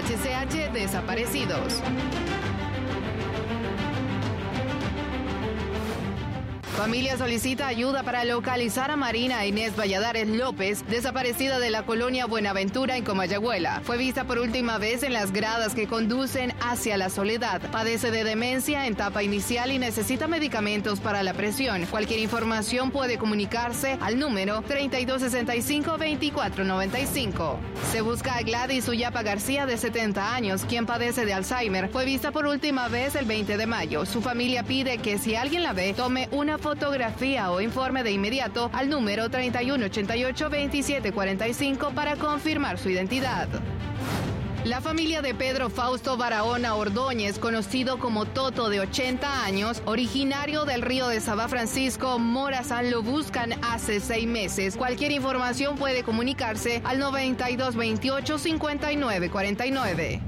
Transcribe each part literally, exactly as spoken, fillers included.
H C H Desaparecidos. Familia solicita ayuda para localizar a Marina Inés Valladares López, desaparecida de la colonia Buenaventura en Comayagüela. Fue vista por última vez en las gradas que conducen hacia la Soledad. Padece de demencia en etapa inicial y necesita medicamentos para la presión. Cualquier información puede comunicarse al número treinta y dos sesenta y cinco, veinticuatro noventa y cinco. Se busca a Gladys Uyapa García, de setenta años, quien padece de Alzheimer. Fue vista por última vez el veinte de mayo. Su familia pide que si alguien la ve, tome una fotografía o informe de inmediato al número treinta y uno ochenta y ocho, veintisiete cuarenta y cinco para confirmar su identidad. La familia de Pedro Fausto Barahona Ordóñez, conocido como Toto, de ochenta años, originario del Río de Sabá Francisco, Morazán, lo buscan hace seis meses. Cualquier información puede comunicarse al noventa y dos veintiocho, cincuenta y nueve cuarenta y nueve.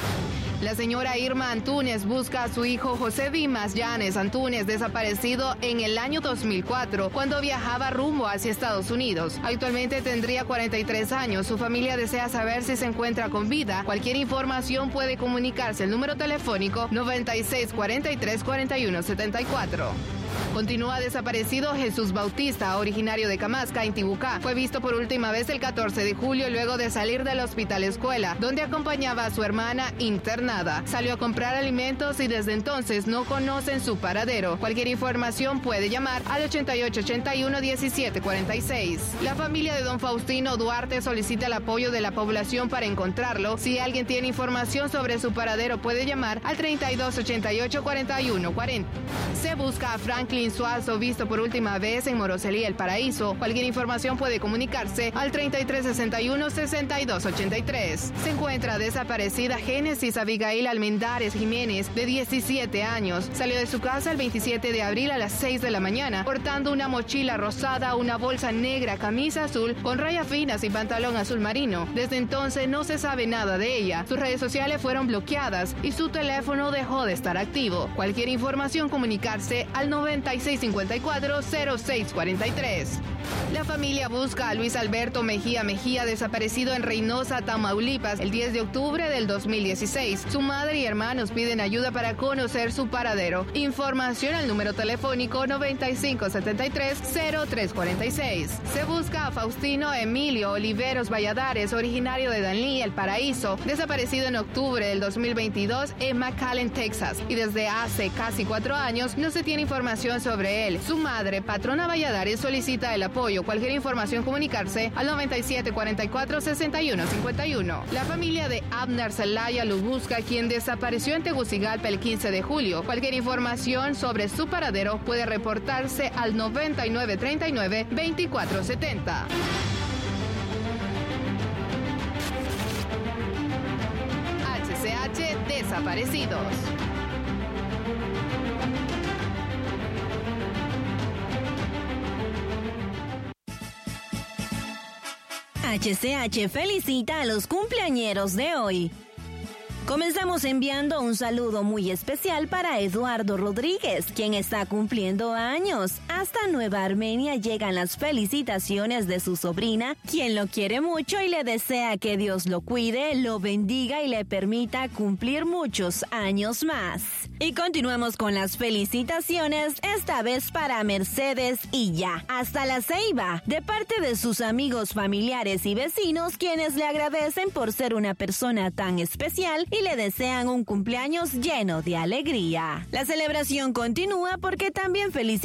La señora Irma Antúnez busca a su hijo José Dimas Llanes Antúnez, desaparecido en el año dos mil cuatro, cuando viajaba rumbo hacia Estados Unidos. Actualmente tendría cuarenta y tres años. Su familia desea saber si se encuentra con vida. Cualquier información puede comunicarse al número telefónico noventa y seis cuarenta y tres, cuarenta y uno setenta y cuatro. Continúa desaparecido Jesús Bautista, originario de Camasca, Intibucá. Fue visto por última vez el catorce de julio luego de salir del hospital escuela, donde acompañaba a su hermana internada. Salió a comprar alimentos y desde entonces no conocen su paradero. Cualquier información puede llamar al ochenta y ocho ochenta y uno, diecisiete cuarenta y seis. La familia de don Faustino Duarte solicita el apoyo de la población para encontrarlo. Si alguien tiene información sobre su paradero, puede llamar al treinta y dos ochenta y ocho, cuarenta y uno cuarenta. Se busca a Franklin Suazo, visto por última vez en Moroselí, El Paraíso. Cualquier información puede comunicarse al treinta y tres sesenta y uno, sesenta y dos ochenta y tres. Se encuentra desaparecida Génesis Abigail Almendares Jiménez, de diecisiete años. Salió de su casa el veintisiete de abril a las seis de la mañana, portando una mochila rosada, una bolsa negra, camisa azul con rayas finas y pantalón azul marino. Desde entonces no se sabe nada de ella. Sus redes sociales fueron bloqueadas y su teléfono dejó de estar activo. Cualquier información, comunicarse al noventa y seis cincuenta y cuatro, cero seis cuarenta y tres. La familia busca a Luis Alberto Mejía Mejía, desaparecido en Reynosa, Tamaulipas, el diez de octubre del dos mil dieciséis. Su madre y hermanos piden ayuda para conocer su paradero. Información al número telefónico noventa y cinco setenta y tres, cero tres cuarenta y seis. Se busca a Faustino Emilio Oliveros Valladares, originario de Danlí, El Paraíso, desaparecido en octubre del dos mil veintidós en McAllen, Texas, y desde hace casi cuatro años no se tiene información sobre él. Su madre, Patrona Valladares, solicita el apoyo. Cualquier información, comunicarse al noventa y siete cuarenta y cuatro, sesenta y uno cincuenta y uno. La familia de Abner Zelaya lo busca, quien desapareció en Tegucigalpa el quince de julio. Cualquier información sobre su paradero puede reportarse al noventa y nueve treinta y nueve, veinticuatro setenta. H C H Desaparecidos. H C H felicita a los cumpleañeros de hoy. Comenzamos enviando un saludo muy especial para Eduardo Rodríguez, quien está cumpliendo años. Hasta Nueva Armenia llegan las felicitaciones de su sobrina, quien lo quiere mucho y le desea que Dios lo cuide, lo bendiga y le permita cumplir muchos años más. Y continuamos con las felicitaciones, esta vez para Mercedes Illa, hasta La Ceiba, de parte de sus amigos, familiares y vecinos, quienes le agradecen por ser una persona tan especial y le desean un cumpleaños lleno de alegría. La celebración continúa porque también felicitan